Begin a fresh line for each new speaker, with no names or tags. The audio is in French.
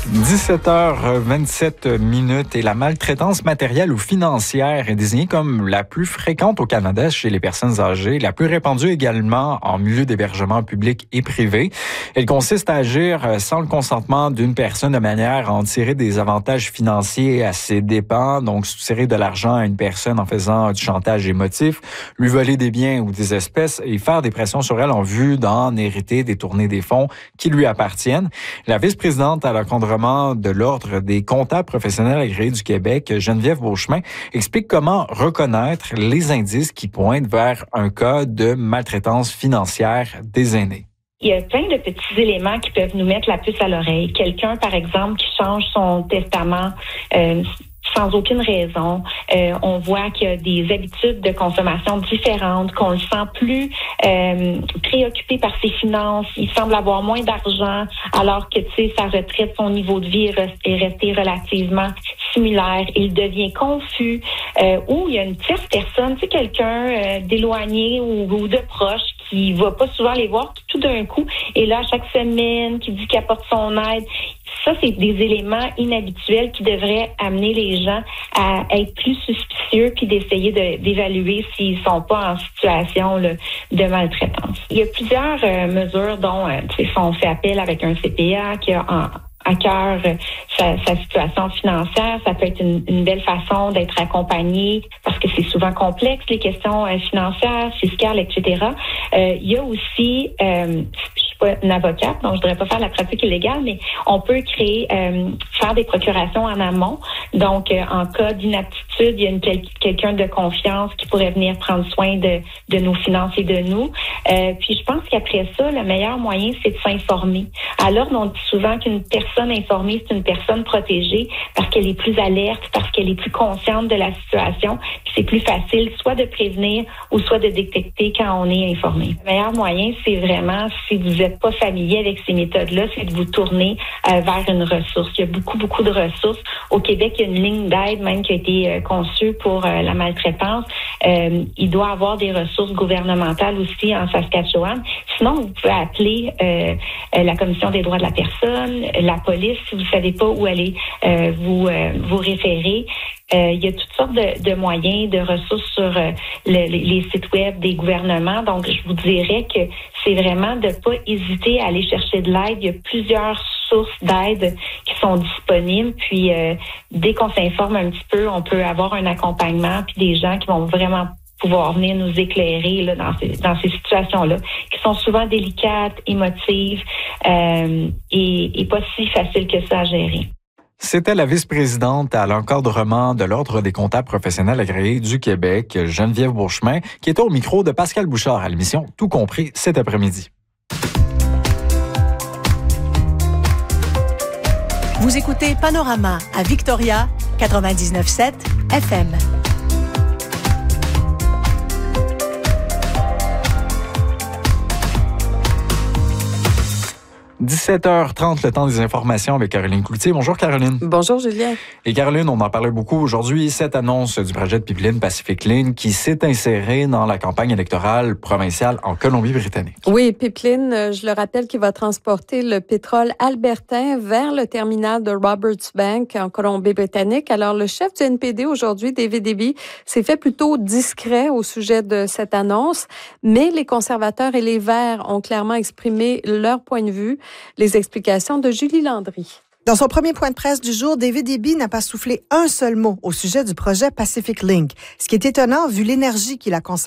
17h27 et la maltraitance matérielle ou financière est désignée comme la plus fréquente au Canada chez les personnes âgées, la plus répandue également en milieu d'hébergement public et privé. Elle consiste à agir sans le consentement d'une personne de manière à en tirer des avantages financiers à ses dépens, donc soutirer de l'argent à une personne en faisant du chantage émotif, lui voler des biens ou des espèces et faire des pressions sur elle en vue d'en hériter, détourner des fonds qui lui appartiennent. La vice-présidente à l'encadrement de l'Ordre des comptables professionnels agréés du Québec, Geneviève Beauchemin, explique comment reconnaître les indices qui pointent vers un cas de maltraitance financière des aînés.
Il y a plein de petits éléments qui peuvent nous mettre la puce à l'oreille. Quelqu'un, par exemple, qui change son testament sans aucune raison. On voit qu'il y a des habitudes de consommation différentes, qu'on le sent plus préoccupé par ses finances. Il semble avoir moins d'argent, alors que, sa retraite, son niveau de vie est resté relativement similaire. Il devient confus. Ou il y a une tierce personne, quelqu'un d'éloigné ou de proche qui va pas souvent les voir, qui tout d'un coup est là chaque semaine, qui dit qu'il apporte son aide. Ça, c'est des éléments inhabituels qui devraient amener les gens à être plus suspicieux puis d'essayer d'évaluer s'ils sont pas en situation de maltraitance. Il y a plusieurs mesures dont on fait appel avec un CPA qui a à cœur sa situation financière. Ça peut être une belle façon d'être accompagné parce que c'est souvent complexe, les questions financières, fiscales, etc. Il y a aussi, je suis pas une avocate, donc je voudrais pas faire la pratique illégale, mais on peut faire des procurations en amont. Donc, en cas d'inaptitude, il y a quelqu'un de confiance qui pourrait venir prendre soin de nos finances et de nous. Puis, je pense qu'après ça, le meilleur moyen, c'est de s'informer. Alors, on dit souvent qu'une personne informée, c'est une personne protégée parce qu'elle est plus alerte, parce qu'elle est plus consciente de la situation. Puis, c'est plus facile soit de prévenir ou soit de détecter quand on est informé. Le meilleur moyen, c'est vraiment, si vous n'êtes pas familier avec ces méthodes-là, c'est de vous tourner vers une ressource. Il y a beaucoup de ressources. Au Québec, il y a une ligne d'aide même qui a été conçue pour la maltraitance. Il doit y avoir des ressources gouvernementales aussi en Saskatchewan. Sinon, vous pouvez appeler la Commission des droits de la personne, la police, si vous ne savez pas où aller vous référer. Il y a toutes sortes de moyens, de ressources sur les sites web des gouvernements. Donc, je vous dirais que c'est vraiment de ne pas hésiter à aller chercher de l'aide. Il y a plusieurs sources d'aide qui sont disponibles. Puis, dès qu'on s'informe un petit peu, on peut avoir un accompagnement puis des gens qui vont vraiment pouvoir venir nous éclairer là, dans ces situations-là, qui sont souvent délicates, émotives et pas si faciles que ça à gérer.
C'était la vice-présidente à l'encadrement de l'Ordre des comptables professionnels agréés du Québec, Geneviève Beauchemin, qui était au micro de Pascal Bouchard à l'émission Tout compris cet après-midi.
Vous écoutez Panorama à Victoria, 99.7 FM.
17h30, le temps des informations avec Caroline Cloutier. Bonjour Caroline.
Bonjour Julien.
Et Caroline, on en parlait beaucoup aujourd'hui, cette annonce du projet de pipeline Pacific Link qui s'est inséré dans la campagne électorale provinciale en Colombie-Britannique.
Oui, pipeline, je le rappelle, qui va transporter le pétrole albertain vers le terminal de Roberts Bank en Colombie-Britannique. Alors, le chef du NPD aujourd'hui, David Eby, s'est fait plutôt discret au sujet de cette annonce, mais les conservateurs et les Verts ont clairement exprimé leur point de vue. Les explications de Julie Landry.
Dans son premier point de presse du jour, David Eby n'a pas soufflé un seul mot au sujet du projet Pacific Link, ce qui est étonnant vu l'énergie qu'il a consacrée